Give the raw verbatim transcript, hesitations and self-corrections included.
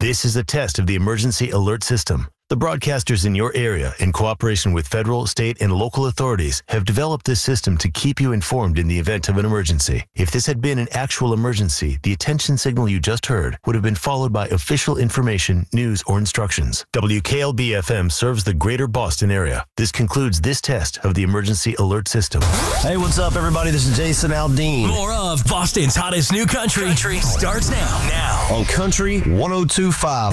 This is a test of the emergency alert system. The broadcasters in your area, in cooperation with federal, state, and local authorities, have developed this system to keep you informed in the event of an emergency. If this had been an actual emergency, the attention signal you just heard would have been followed by official information, news, or instructions. W K L B F M serves the greater Boston area. This concludes this test of the emergency alert system. Hey, what's up, everybody? This is Jason Aldean. More of Boston's hottest new country, country starts now. Now on Country one oh two point five.